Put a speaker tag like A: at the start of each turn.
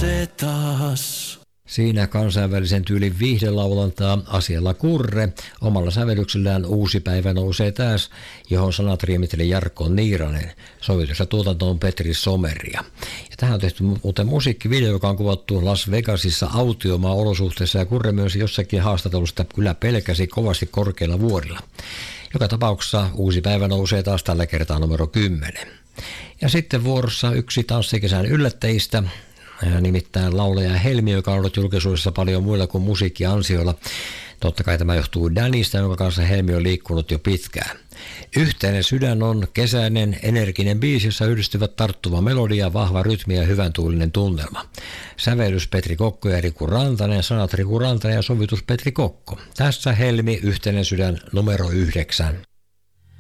A: nousee taas.
B: Siinä kansainvälisen tyylin viihdelaulantaa Asialla Kurre omalla sävellyksellään Uusi päivä nousee taas, johon sanat riemitteli Jarkko Niiranen. Sovitus ja tuotanto on Petri Someria. Ja tähän on tehty muuten musiikkivideo, joka on kuvattu Las Vegasissa autiomaa-olosuhteissa, ja Kurre myös jossakin haastattelusta kyllä pelkäsi kovasti korkeilla vuorilla. Joka tapauksessa Uusi päivä nousee taas tällä kertaa numero 10. Ja sitten vuorossa yksi tanssikesän yllättäjistä, nimittäin laulaja Helmi, joka on ollut julkisuudessa paljon muilla kuin musiikkiansioilla. Totta kai tämä johtuu Danista, jonka kanssa Helmi on liikkunut jo pitkään. Yhteinen sydän on kesäinen, energinen biisi, jossa yhdistyvät tarttuva melodia, vahva rytmi ja hyvän tuulinen tunnelma. Sävellys Petri Kokko ja Riku Rantanen, sanat Riku Rantanen ja sovitus Petri Kokko. Tässä Helmi, Yhteinen sydän numero 9.